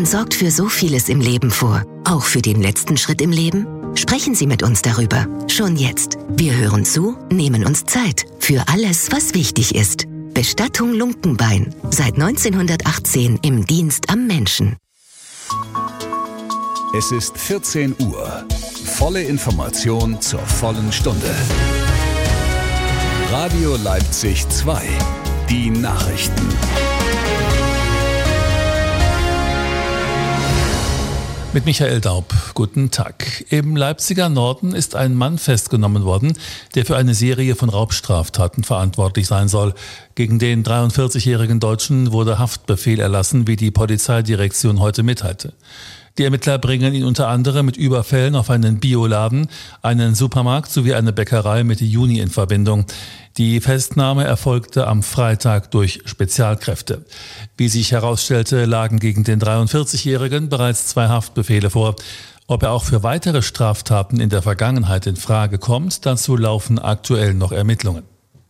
sorgt für so vieles im Leben vor. Auch für den letzten Schritt im Leben? Sprechen Sie mit uns darüber. Schon jetzt. Wir hören zu, nehmen uns Zeit. Für alles, was wichtig ist. Bestattung Lunkenbein. Seit 1918 im Dienst am Menschen. Es ist 14 Uhr. Volle Information zur vollen Stunde. Radio Leipzig 2. Die Nachrichten. Mit Michael Daub. Guten Tag. Im Leipziger Norden ist ein Mann festgenommen worden, der für eine Serie von Raubstraftaten verantwortlich sein soll. Gegen den 43-jährigen Deutschen wurde Haftbefehl erlassen, wie die Polizeidirektion heute mitteilte. Die Ermittler bringen ihn unter anderem mit Überfällen auf einen Bioladen, einen Supermarkt sowie eine Bäckerei Mitte Juni in Verbindung. Die Festnahme erfolgte am Freitag durch Spezialkräfte. Wie sich herausstellte, lagen gegen den 43-Jährigen bereits 2 Haftbefehle vor. Ob er auch für weitere Straftaten in der Vergangenheit in Frage kommt, dazu laufen aktuell noch Ermittlungen.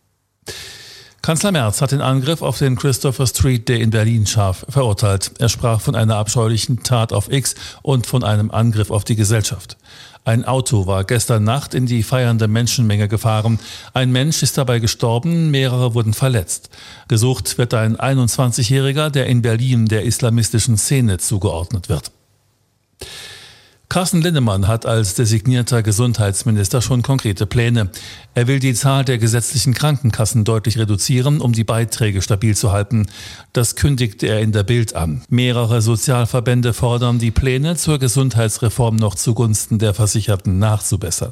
Kanzler Merz hat den Angriff auf den Christopher Street Day in Berlin scharf verurteilt. Er sprach von einer abscheulichen Tat auf X und von einem Angriff auf die Gesellschaft. Ein Auto war gestern Nacht in die feiernde Menschenmenge gefahren. Ein Mensch ist dabei gestorben, mehrere wurden verletzt. Gesucht wird ein 21-Jähriger, der in Berlin der islamistischen Szene zugeordnet wird. Carsten Linnemann hat als designierter Gesundheitsminister schon konkrete Pläne. Er will die Zahl der gesetzlichen Krankenkassen deutlich reduzieren, um die Beiträge stabil zu halten. Das kündigte er in der Bild an. Mehrere Sozialverbände fordern, die Pläne zur Gesundheitsreform noch zugunsten der Versicherten nachzubessern.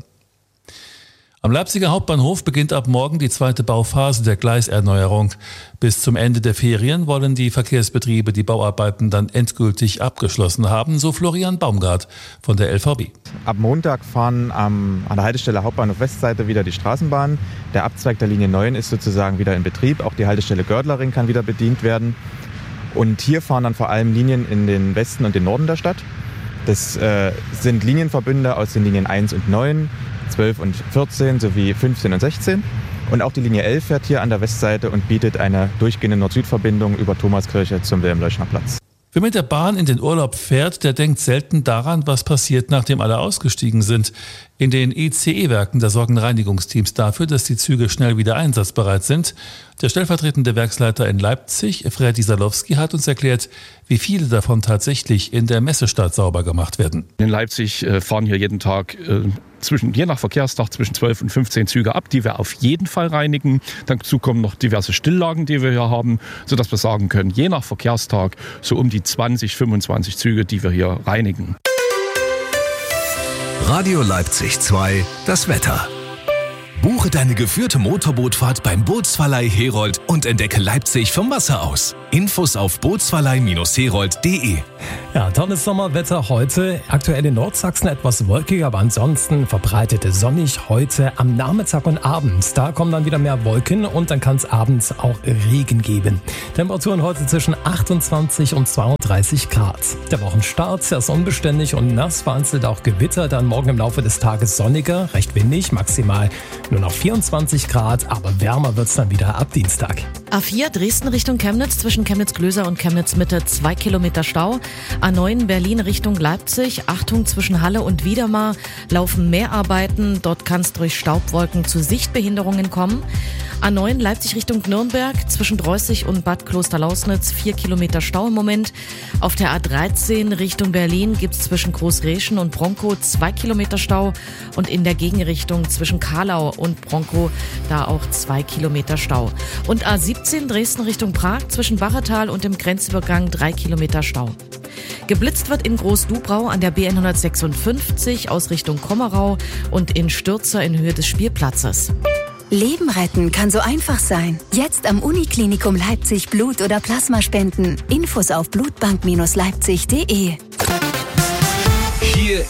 Am Leipziger Hauptbahnhof beginnt ab morgen die zweite Bauphase der Gleiserneuerung. Bis zum Ende der Ferien wollen die Verkehrsbetriebe die Bauarbeiten dann endgültig abgeschlossen haben, so Florian Baumgart von der LVB. Ab Montag fahren an der Haltestelle Hauptbahnhof Westseite wieder die Straßenbahn. Der Abzweig der Linie 9 ist sozusagen wieder in Betrieb. Auch die Haltestelle Gördlerring kann wieder bedient werden. Und hier fahren dann vor allem Linien in den Westen und den Norden der Stadt. Das sind Linienverbünde aus den Linien 1 und 9, 12 und 14 sowie 15 und 16. Und auch die Linie 11 fährt hier an der Westseite und bietet eine durchgehende Nord-Süd-Verbindung über Thomaskirche zum Wilhelm-Leuschner-Platz. Wer mit der Bahn in den Urlaub fährt, der denkt selten daran, was passiert, nachdem alle ausgestiegen sind. In den ICE-Werken, da sorgen Reinigungsteams dafür, dass die Züge schnell wieder einsatzbereit sind. Der stellvertretende Werksleiter in Leipzig, Freddy Salowski, hat uns erklärt, wie viele davon tatsächlich in der Messestadt sauber gemacht werden. In Leipzig fahren hier jeden Tag je nach Verkehrstag zwischen 12 und 15 Züge ab, die wir auf jeden Fall reinigen. Dazu kommen noch diverse Stilllagen, die wir hier haben, sodass wir sagen können, je nach Verkehrstag so um die 20, 25 Züge, die wir hier reinigen. Radio Leipzig 2, das Wetter. Buche deine geführte Motorbootfahrt beim Bootsverleih Herold und entdecke Leipzig vom Wasser aus. Infos auf bootsverleih-herold.de. Ja, tolles Sommerwetter heute. Aktuell in Nordsachsen etwas wolkig, aber ansonsten verbreitet sonnig heute am Nachmittag und abends. Da kommen dann wieder mehr Wolken und dann kann es abends auch Regen geben. Temperaturen heute zwischen 28 und 32 Grad. Der Wochenstart sehr unbeständig und nass, vereinzelt auch Gewitter. Dann morgen im Laufe des Tages sonniger, recht windig, maximal nur noch 24 Grad, aber wärmer wird es dann wieder ab Dienstag. A4 Dresden Richtung Chemnitz, zwischen Chemnitz-Glöser und Chemnitz-Mitte 2 Kilometer Stau. A9 Berlin Richtung Leipzig, Achtung, zwischen Halle und Wiedemar laufen Mehrarbeiten. Dort kann es durch Staubwolken zu Sichtbehinderungen kommen. A9 Leipzig Richtung Nürnberg, zwischen Dreußig und Bad Klosterlausnitz 4 Kilometer Stau im Moment. Auf der A13 Richtung Berlin gibt es zwischen Großreschen und Bronkow 2 Kilometer Stau. Und in der Gegenrichtung zwischen Karlau und Bronkow da auch 2 Kilometer Stau. Und A17 Dresden Richtung Prag, zwischen Wachental und dem Grenzübergang 3 Kilometer Stau. Geblitzt wird in Groß-Dubrau an der BN 156 aus Richtung Kommerau und in Stürzer in Höhe des Spielplatzes. Leben retten kann so einfach sein. Jetzt am Uniklinikum Leipzig Blut oder Plasma spenden. Infos auf blutbank-leipzig.de. Hier